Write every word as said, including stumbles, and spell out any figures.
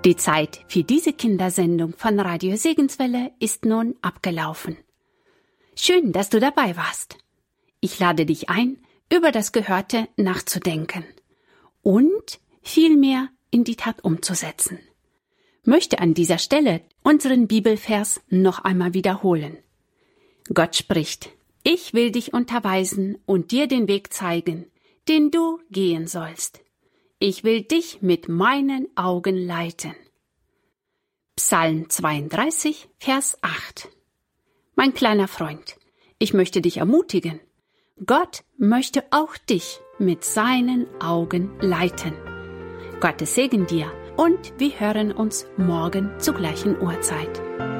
Die Zeit für diese Kindersendung von Radio Segenswelle ist nun abgelaufen. Schön, dass du dabei warst. Ich lade dich ein, über das Gehörte nachzudenken und vielmehr in die Tat umzusetzen. Möchte an dieser Stelle unseren Bibelvers noch einmal wiederholen. Gott spricht: Ich will dich unterweisen und dir den Weg zeigen, den du gehen sollst. Ich will dich mit meinen Augen leiten. Psalm zweiunddreißig, Vers acht. Mein kleiner Freund, ich möchte dich ermutigen. Gott möchte auch dich mit seinen Augen leiten. Gottes Segen dir und wir hören uns morgen zur gleichen Uhrzeit.